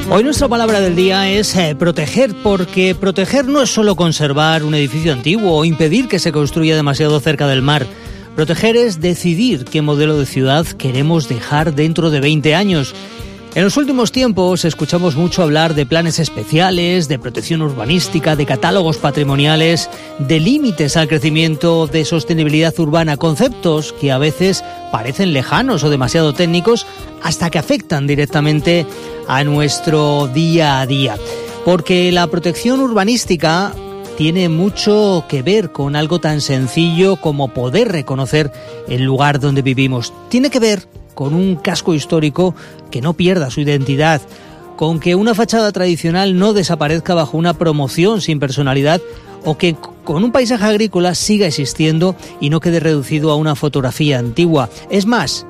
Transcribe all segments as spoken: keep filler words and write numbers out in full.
Hoy nuestra palabra del día es eh, proteger, porque proteger no es solo conservar un edificio antiguo o impedir que se construya demasiado cerca del mar. Proteger es decidir qué modelo de ciudad queremos dejar dentro de veinte años. En los últimos tiempos escuchamos mucho hablar de planes especiales, de protección urbanística, de catálogos patrimoniales, de límites al crecimiento, de sostenibilidad urbana, conceptos que a veces parecen lejanos o demasiado técnicos hasta que afectan directamente a nuestro día a día. Porque la protección urbanística tiene mucho que ver con algo tan sencillo como poder reconocer el lugar donde vivimos. Tiene que ver con un casco histórico que no pierda su identidad, con que una fachada tradicional no desaparezca bajo una promoción sin personalidad, o que con un paisaje agrícola siga existiendo y no quede reducido a una fotografía antigua. Es más,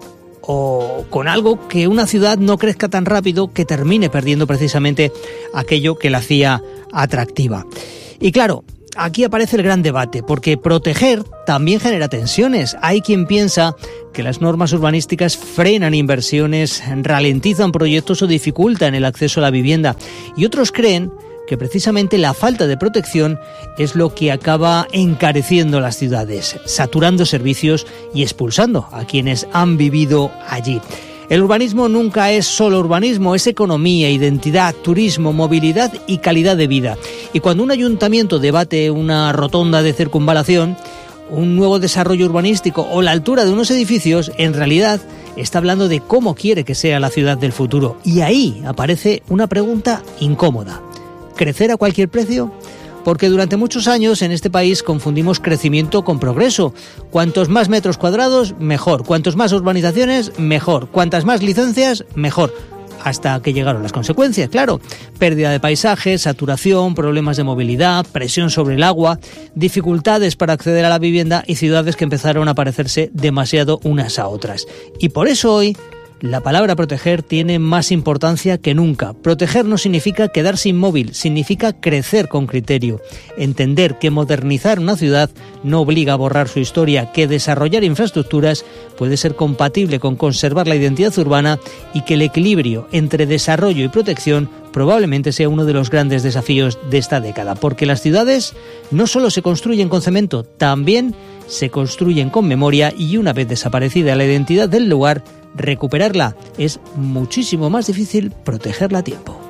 o con algo que una ciudad no crezca tan rápido que termine perdiendo precisamente aquello que la hacía atractiva. Y claro, aquí aparece el gran debate, porque proteger también genera tensiones. Hay quien piensa que las normas urbanísticas frenan inversiones, ralentizan proyectos o dificultan el acceso a la vivienda. Y otros creen que precisamente la falta de protección es lo que acaba encareciendo las ciudades, saturando servicios y expulsando a quienes han vivido allí. El urbanismo nunca es solo urbanismo, es economía, identidad, turismo, movilidad y calidad de vida. Y cuando un ayuntamiento debate una rotonda de circunvalación, un nuevo desarrollo urbanístico o la altura de unos edificios, en realidad está hablando de cómo quiere que sea la ciudad del futuro. Y ahí aparece una pregunta incómoda. ¿Crecer a cualquier precio? Porque durante muchos años en este país confundimos crecimiento con progreso. Cuantos más metros cuadrados, mejor. Cuantos más urbanizaciones, mejor. Cuantas más licencias, mejor. Hasta que llegaron las consecuencias, claro. Pérdida de paisajes, saturación, problemas de movilidad, presión sobre el agua, dificultades para acceder a la vivienda y ciudades que empezaron a parecerse demasiado unas a otras. Y por eso hoy la palabra proteger tiene más importancia que nunca. Proteger no significa quedarse inmóvil, significa crecer con criterio. Entender que modernizar una ciudad no obliga a borrar su historia, que desarrollar infraestructuras puede ser compatible con conservar la identidad urbana y que el equilibrio entre desarrollo y protección probablemente sea uno de los grandes desafíos de esta década. Porque las ciudades no solo se construyen con cemento, también se construyen con memoria y una vez desaparecida la identidad del lugar, recuperarla es muchísimo más difícil, protegerla a tiempo.